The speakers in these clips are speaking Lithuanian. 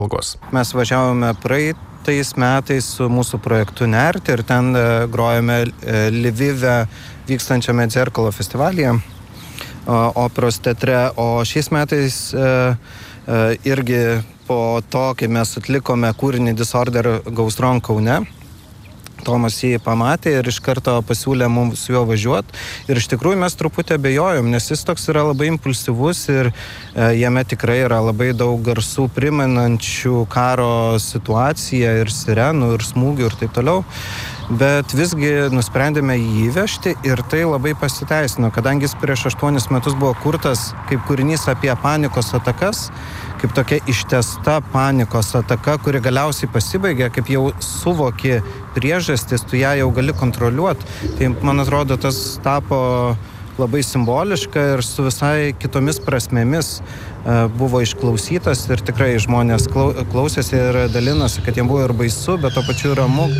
Lugos. Mes važiavome praeitais metais su mūsų projektu Nerti ir ten grojome Lvive vykstančiame Dzerkalo festivalyje operos teatre, o šiais metais irgi po to, kai mes atlikome kūrinį Disorder Goes Wrong Kaune, Tomas jį pamatė ir iš karto pasiūlė mums su juo važiuoti. Ir iš tikrųjų mes truputį abejojom, nes jis toks yra labai impulsyvus ir jame tikrai yra labai daug garsų primenančių karo situaciją ir sirenų ir smūgių ir taip toliau. Bet visgi nusprendėme jį įvežti ir tai labai pasiteisino, kadangi jis prieš 8 metus buvo kurtas kaip kūrinys apie panikos atakas, kaip tokia ištęsta panikos ataka, kuri galiausiai pasibaigė, kaip jau suvoki priežastis, tu ją jau gali kontroliuoti. Tai, man atrodo, tas tapo labai simboliška ir su visai kitomis prasmėmis buvo išklausytas ir tikrai žmonės klausėsi ir dalinosi, kad jiems buvo ir baisu, bet to pačiu ramu.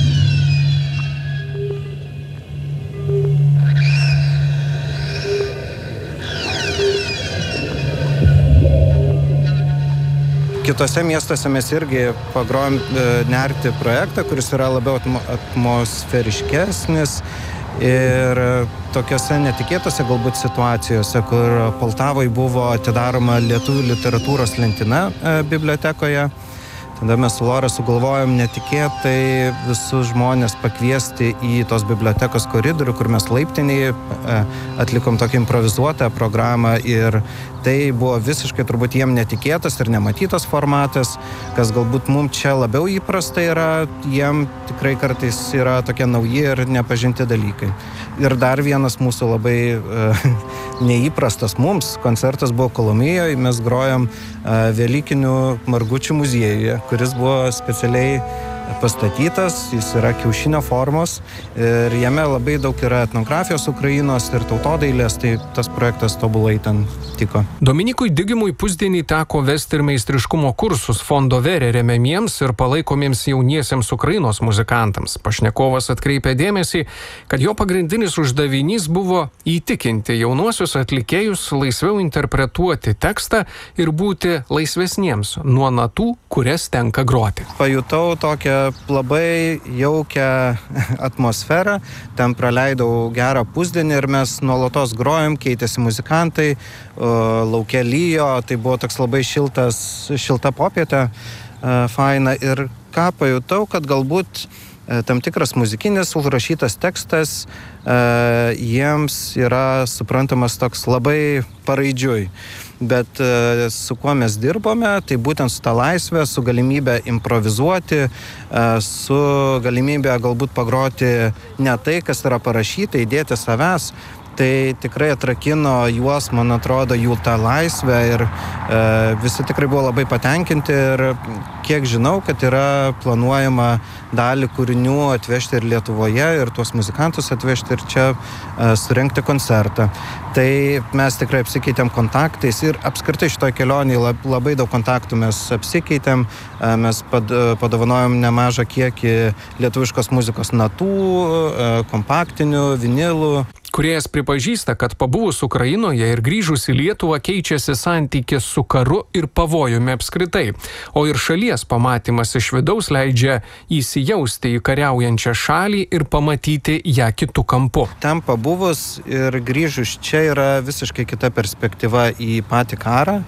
Kitose miestuose mes irgi pagrojom Nerti projektą, kuris yra labiau atmosferiškesnis ir tokiose netikėtose galbūt situacijose, kur Poltavoj buvo atidaroma lietuvių literatūros lentyna bibliotekoje. Tada mes su Lora sugalvojom netikėtai visus žmonės pakviesti į tos bibliotekos koridorių, kur mes laiptinėje atlikom tokią improvizuotą programą ir tai buvo visiškai turbūt jiem netikėtas ir nematytas formatas, kas galbūt mums čia labiau įprasta yra, jiem tikrai kartais yra tokie nauji ir nepažinti dalykai. Ir dar vienas mūsų labai neįprastas mums koncertas buvo Kolumbijoj, mes grojom Velykinių margučių muziejuje, kuris buvo specialiai pastatytas, jis yra kiaušinio formos ir jame labai daug yra etnografijos Ukrainos ir tautodailės, tai tas projektas tobulai ten tiko. Dominikui Digimui pusdienį teko vesti ir meistriškumo kursus Fondo Vere remiamiems ir palaikomiems jauniesiems Ukrainos muzikantams. Pašnekovas atkreipė dėmesį, kad jo pagrindinis uždavinys buvo įtikinti jaunuosius atlikėjus laisviau interpretuoti tekstą ir būti laisvesniems nuo natų, kurias tenka groti. Pajutau tokią labai jaukią atmosferą, ten praleidau gerą pusdienį ir mes nuolatos grojom, keitėsi muzikantai, lauke lyjo, tai buvo toks labai šilta popietė, faina. Ir ką pajutau, kad galbūt tam tikras muzikinis užrašytas tekstas jiems yra suprantamas toks labai paraidžiui. Bet su kuo mes dirbome, tai būtent su ta laisvė, su galimybė improvizuoti, su galimybė galbūt pagroti ne tai, kas yra parašyta, įdėti savęs. Tai tikrai atrakino juos, man atrodo, jų tą laisvę ir visi tikrai buvo labai patenkinti ir kiek žinau, kad yra planuojama dalį kūrinių atvežti ir Lietuvoje ir tuos muzikantus atvežti ir čia surengti koncertą. Tai mes tikrai apsikeitėm kontaktais ir apskritai šitoj kelionėje labai daug kontaktų mes apsikeitėm, mes padovanojom nemažą kiekį lietuviškos muzikos natų, kompaktinių, vinilų. Kūrėjas pripažįsta, kad pabuvus Ukrainoje ir grįžus į Lietuvą keičiasi santykis su karu ir pavojumi apskritai, o ir šalies pamatymas iš vidaus leidžia įsijausti į kariaujančią šalį ir pamatyti ją kitų kampų. Ten pabuvus ir grįžus čia yra visiškai kita perspektyva į patį karą,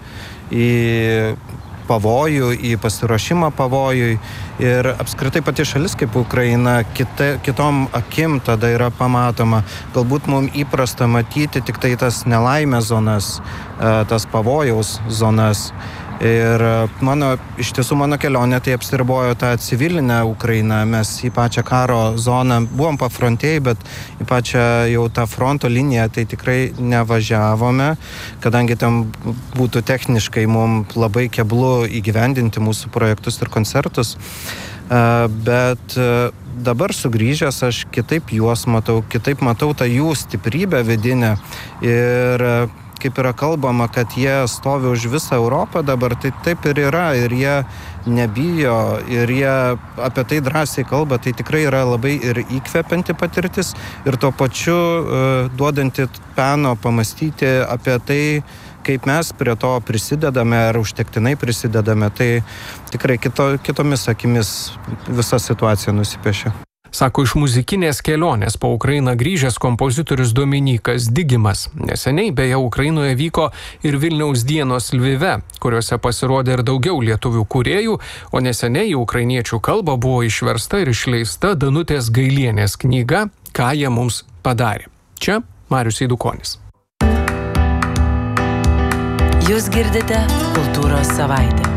į pavojų, į pasiruošimą pavojui ir apskritai pati šalis kaip Ukraina kitom akim tada yra pamatoma. Galbūt mums įprasta matyti tik tai tas nelaimės zonas, tas pavojaus zonas. Ir iš tiesų mano kelionė tai apsiribojo tą civilinę Ukrainą. Mes į pačią karo zoną buvom pafrontėjai, bet į pačią jau tą fronto liniją tai tikrai nevažiavome, kadangi ten būtų techniškai mums labai keblu įgyvendinti mūsų projektus ir koncertus. Bet dabar sugrįžęs aš kitaip juos matau, kitaip matau tą jų stiprybę vidinę ir kaip yra kalbama, kad jie stovi už visą Europą dabar, tai taip ir yra ir jie nebijo ir jie apie tai drąsiai kalba, tai tikrai yra labai ir įkvepianti patirtis ir tuo pačiu duodanti peno pamastyti apie tai, kaip mes prie to prisidedame ar užtektinai prisidedame, tai tikrai kitomis akimis visa situacija nusipiešia. Sako iš muzikinės kelionės po Ukrainą grįžęs kompozitorius Dominykas Digimas. Neseniai beje Ukrainoje vyko ir Vilniaus dienos Lvive, kuriuose pasirodė ir daugiau lietuvių kūrėjų, o neseniai į ukrainiečių kalbą buvo išversta ir išleista Danutės Gailienės knyga Ką jie mums padarė. Čia Marius Eidukonis. Jūs girdite Kultūros savaitę.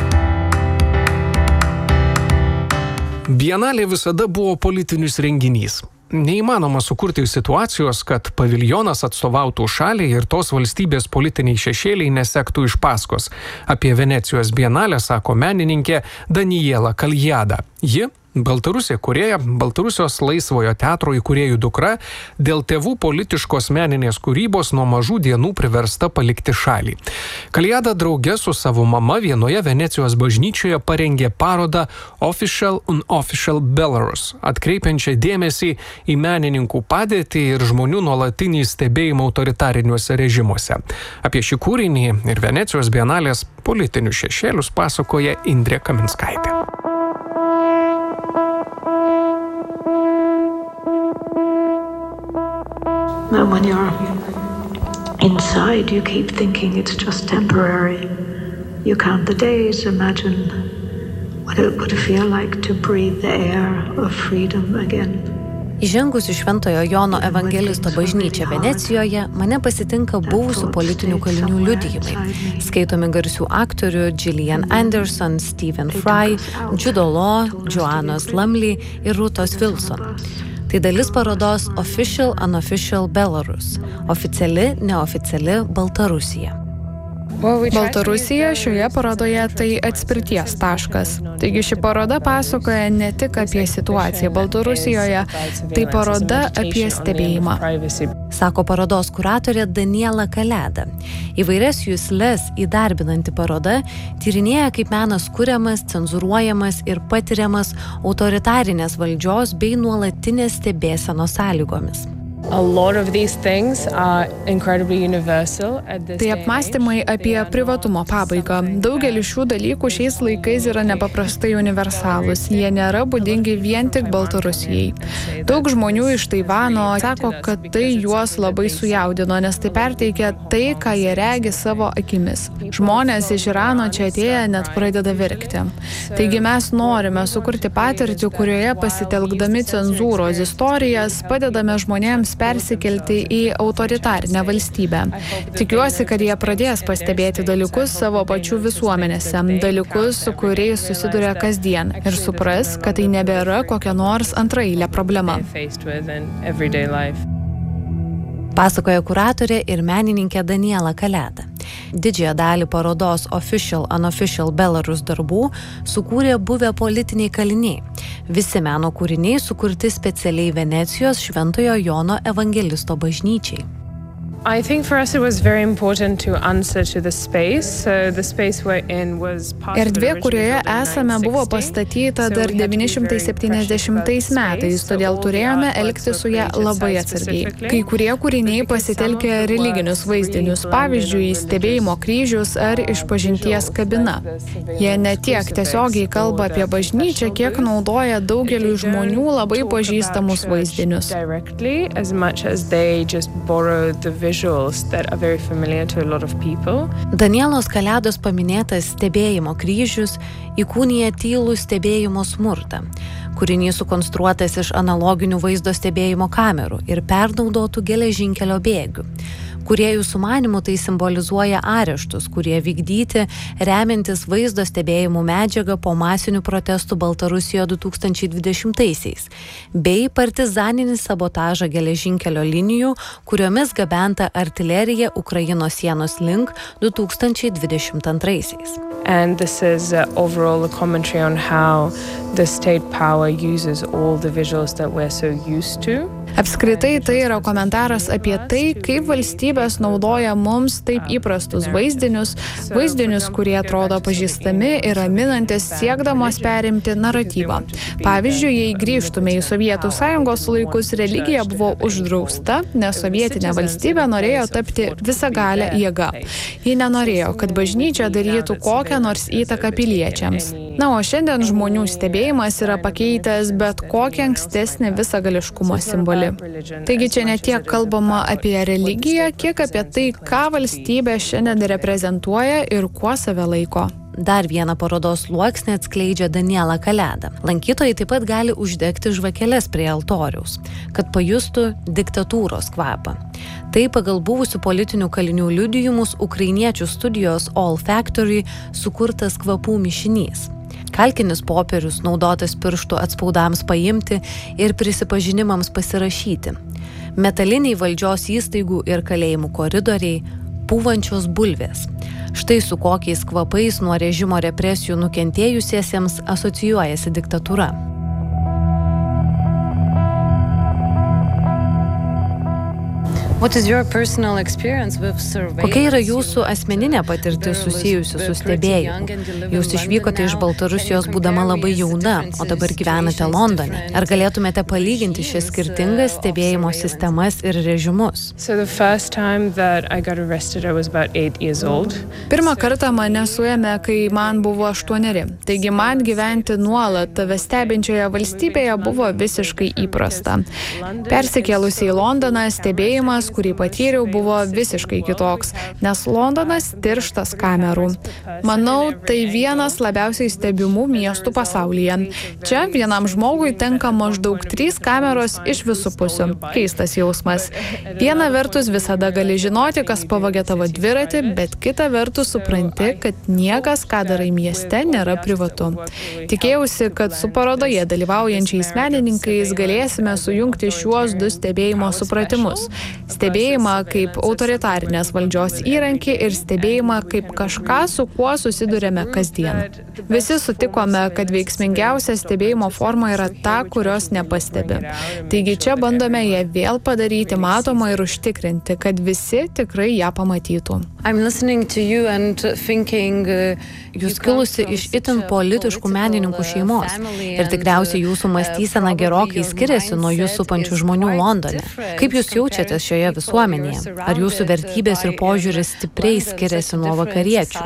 Bienalė visada buvo politinis renginys. Neįmanoma sukurti situacijos, kad paviljonas atstovautų šaliai ir tos valstybės politiniai šešėliai nesektų iš paskos. Apie Venecijos bienalę sako menininkė Daniela Kaljada. Ji Baltarusė kūrėja, Baltarusijos laisvojo teatro įkūrėjų dukra, dėl tėvų politiškos meninės kūrybos nuo mažų dienų priversta palikti šalį. Kaljada drauge su savo mama vienoje Venecijos bažnyčioje parengė parodą Official Unofficial Belarus, atkreipiančią dėmesį į menininkų padėtį ir žmonių nuolatinį stebėjimą autoritariniuose režimuose. Apie šį kūrinį ir Venecijos bienalės politinius šešėlius pasakoja Indrė Kaminskaitė. And when you're inside, you keep thinking it's just temporary. You count the days, imagine what it would feel like to breathe the air of freedom again. Įžengus į Šventojo Jono Evangelisto bažnyčią Venecijoje, mane pasitinka buvusių politinių kalinių liudijimai. Skaitomi garsių aktorių Gillian Anderson, Stephen Fry, Jude Law, Joannos Lumley ir Rutos Wilson. Tai dalis parodos Official Unofficial Belarus – oficiali, neoficiali Baltarusija. Baltarusija šioje parodoje tai atspirties taškas. Taigi ši paroda pasakoja ne tik apie situaciją Baltarusijoje, tai paroda apie stebėjimą. Sako parodos kuratorė Daniela Kaljada. Įvairias jusles įdarbinanti paroda tyrinėja, kaip menas kuriamas, cenzūruojamas ir patiriamas autoritarinės valdžios bei nuolatinės stebėsenos sąlygomis. Tai apmąstymai apie privatumo pabaigą. Daugelis šių dalykų šiais laikais yra nepaprastai universalūs. Jie nėra būdingi vien tik Baltarusijai. Daug žmonių iš Taivano sako, kad tai juos labai sujaudino, nes tai perteikia tai, ką jie regi savo akimis. Žmonės iš Irano čia atėję net pradeda verkti. Taigi mes norime sukurti patirtį, kurioje pasitelkdami cenzūros istorijas padedame žmonėms persikelti į autoritarinę valstybę. Tikiuosi, kad jie pradės pastebėti dalykus savo pačių visuomenėse, dalykus, su kuriais susiduria kasdien ir supras, kad tai nebėra kokia nors antraeilė problema. Pasakoja kuratorė ir menininkė Daniela Kaljada. Didžiąją dalį parodos Official Unofficial Belarus darbų sukūrė buvę politiniai kaliniai. Visi meno kūriniai sukurti specialiai Venecijos Šventojo Jono Evangelisto bažnyčiai. I think for us it was very important to answer to the space. So the space we're in was part of the Erdvė, kurioje esame, buvo pastatyta dar 970 metais, todėl turėjome elgti su ją labai atsargiai. Kai kurie kūriniai pasitelkė religinius vaizdinius, pavyzdžiui, stebėjimo kryžius ar išpažinties kabina. Jie ne tiek tiesiogiai kalba apie bažnyčią, kiek naudoja daugeliui žmonių labai pažįstamus vaizdinius. Danielos Kaljados paminėtas stebėjimo kryžius įkūnija tylų stebėjimo smurtą. Kūrinys sukonstruotas iš analoginių vaizdo stebėjimo kamerų ir pernaudotų geležinkelio bėgių. Kūrėjų sumanimų tai simbolizuoja areštus, kurie vykdyti remiantis vaizdo stebėjimų medžiagą po masinių protestų Baltarusijoje 2020-aisiais, bei partizaninį sabotažą geležinkelio linijų, kuriomis gabenta artilerija Ukrainos sienos link 2022-aisiais. And this is overall a commentary on how the state power uses all the visuals that we're so used to. Apskritai tai yra komentaras apie tai, kaip valstybės naudoja mums taip įprastus vaizdinius, kurie atrodo pažįstami ir raminantis siekdamos perimti naratyvą. Pavyzdžiui, jei grįžtume į Sovietų Sąjungos laikus, religija buvo uždrausta, nes sovietinė valstybė norėjo tapti visagalę jėgą. Ji nenorėjo, kad bažnyčia darytų kokią nors įtaką piliečiams. Na, o šiandien žmonių stebėjimas yra pakeitęs bet kokį ankstesnį visagališkumo simbolį. Taigi čia ne tiek kalbama apie religiją, kiek apie tai, ką valstybė šiandien reprezentuoja ir kuo save laiko. Dar vieną parodos sluoksnį atskleidžia Daniela Kaleda. Lankytojai taip pat gali uždegti žvakeles prie altoriaus, kad pajustų diktatūros kvapą. Tai pagal buvusių politinių kalinių liudijimus ukrainiečių studijos All Factory sukurtas kvapų mišinys. Kalkinis popierius naudotas pirštų atspaudams paimti ir prisipažinimams pasirašyti. Metaliniai valdžios įstaigų ir kalėjimų koridoriai, pūvančios bulvės. Štai su kokiais kvapais nuo režimo represijų nukentėjusiesiems asocijuojasi diktatūra. Kokia yra jūsų asmeninė patirtis susijusi su stebėjimu? Jūs išvykote iš Baltarusijos būdama labai jauna, o dabar gyvenate Londone. Ar galėtumėte palyginti šias skirtingas stebėjimo sistemas ir režimus? Pirmą kartą mane suėmė, kai man buvo 8. Taigi man gyventi nuolat tave stebinčioje valstybėje buvo visiškai įprasta. Persikėlusi į Londoną, stebėjimas, kurį patyriau, buvo visiškai kitoks, nes Londonas tirštas kamerų. Manau, tai vienas labiausiai stebimų miestų pasaulyje. Čia vienam žmogui tenka maždaug 3 kameros iš visų pusių. Keistas jausmas. Viena vertus visada gali žinoti, kas pavogė tavo dviratį, bet kita vertus supranti, kad niekas, ką darai mieste, nėra privatu. Tikėjausi, kad su parodoje dalyvaujančiais menininkais galėsime sujungti šiuos 2 stebėjimo supratimus. Stebėjimą kaip autoritarinės valdžios įrankį ir stebėjimą kaip kažką, su kuo susidurėme kasdien. Visi sutikome, kad veiksmingiausia stebėjimo forma yra ta, kurios nepastebi. Taigi čia bandome ją vėl padaryti matomą ir užtikrinti, kad visi tikrai ją pamatytų. Jūs kilusi iš itin politiškų menininkų šeimos ir tikriausiai jūsų mąstysena gerokai skiriasi nuo jūsų supančių žmonių Londone. Kaip jūs jaučiatės šioje visuomenėje? Ar jūsų vertybės ir požiūris stipriai skiriasi nuo vakariečių?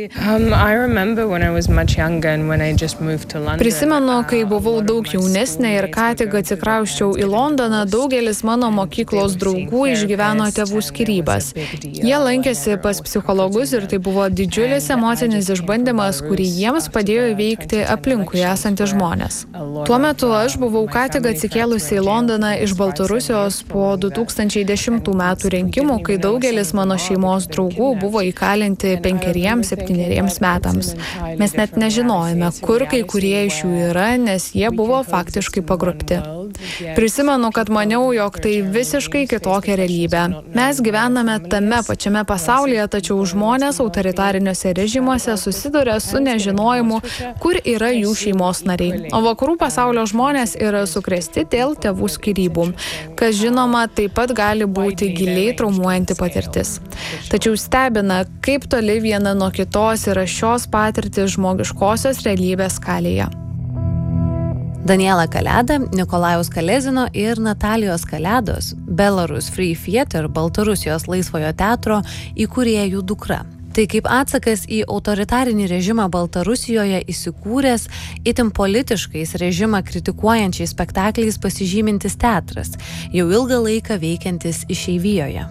Prisimenu, kai buvau daug jaunesnė ir ką tik atsikrausčiau į Londoną, daugelis mano mokyklos draugų išgyveno tėvų skyrybas. Jie lankėsi pas psichologus ir tai buvo didžiulis emocinis išbandymas, kurį jiems padėjo įveikti aplinkui esantys žmonės. Tuo metu aš buvau ką tik atsikėlusi į Londoną iš Baltarusijos po 2010 metų rinkimų, kai daugelis mano šeimos draugų buvo įkalinti 5-7 metams. Mes net nežinojome, kur kai kurie iš jų yra, nes jie buvo faktiškai pagrobti. Prisimenu, kad maniau, jog tai visiškai kitokia realybė. Mes gyvename tame pačiame pasaulyje, tačiau žmonės autoritariniuose režimuose susiduria su nežinojimu, kur yra jų šeimos nariai. O vakarų pasaulio žmonės yra sukrėsti dėl tėvų skyrybų, kas žinoma taip pat gali būti giliai traumuojanti patirtis. Tačiau stebina, kaip toli viena nuo kitos yra šios patirtis žmogiškosios realybės skalėje. Daniela Kaleda, Nikolajaus Kalezino ir Natalijos Kaledos, Belarus Free Theater, Baltarusijos laisvojo teatro įkūrėjų dukra. Tai kaip atsakas į autoritarinį režimą Baltarusijoje įsikūręs, itin politiškais režimą kritikuojančiais spektakliais pasižymintis teatras, jau ilgą laiką veikiantis išeivijoje.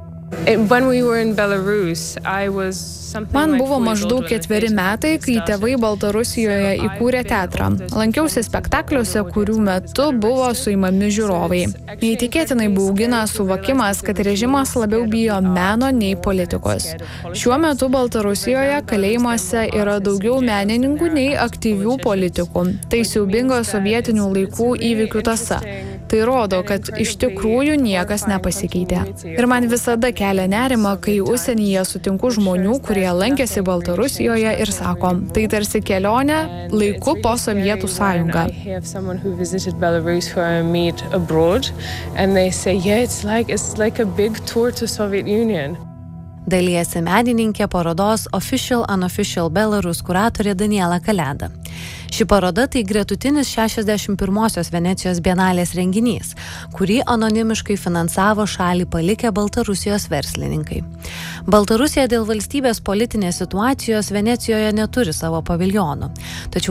Man buvo maždaug 4 metai, kai tėvai Baltarusijoje įkūrė teatrą. Lankiausi spektakliuose, kurių metu buvo suimami žiūrovai. Neįtikėtinai baugina suvokimas, kad režimas labiau bijo meno nei politikos. Šiuo metu Baltarusijoje kalėjimuose yra daugiau menininkų nei aktyvių politikų. Tai siaubinga sovietinių laikų įvykių tąsa. Tai rodo, kad iš tikrųjų niekas nepasikeitė. Ir man visada kelia nerima, kai užsienyje sutinku žmonių, kurie lankėsi Baltarusijoje ir sako, tai tarsi kelionė laiku po Sovietų sąjungą. Dalijasi menininkė parodos Official Unofficial Belarus kuratorė Daniela Kaleda. Ši paroda tai gretutinis 61-osios Venecijos bienalės renginys, kurį anonimiškai finansavo šalį palikę Baltarusijos verslininkai. Baltarusija dėl valstybės politinės situacijos Venecijoje neturi savo paviljono, tačiau